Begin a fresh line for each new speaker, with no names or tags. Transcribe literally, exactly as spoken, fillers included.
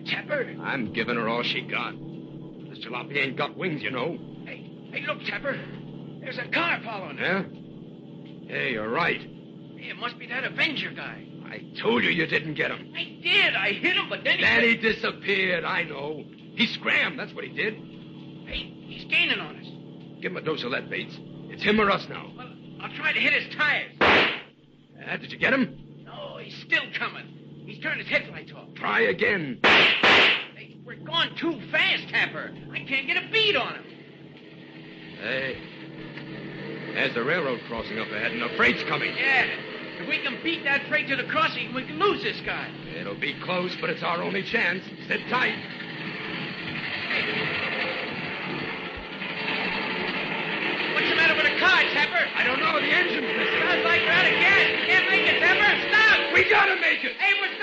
Tapper.
I'm giving her all she got. This jalopy ain't got wings, you know.
Hey, hey, look, Tapper. There's a car following her.
Yeah? Hey, you're right.
Hey, it must be that Avenger guy.
I told you you didn't get him.
I did. I hit him, but then he...
Then he disappeared, I know. He scrammed, that's what he did.
Hey, he's gaining on us.
Give him a dose of lead, Bates. It's him or us now.
Well, I'll try to hit his tires.
Uh, did you get him?
No, he's still coming. He's turned his headlights off.
Try again.
Hey, we're going too fast, Tapper. I can't get a beat on him.
Hey, there's the railroad crossing up ahead, and the freight's coming.
Yeah. If we can beat that freight to the crossing, we can lose this guy.
It'll be close, but it's our only chance. Sit tight.
What's the matter with the car, Tapper?
I don't know. The engine's missing.
Sounds like we're out of gas. We can't make it, Tapper. Stop!
We gotta make it.
Hey, we're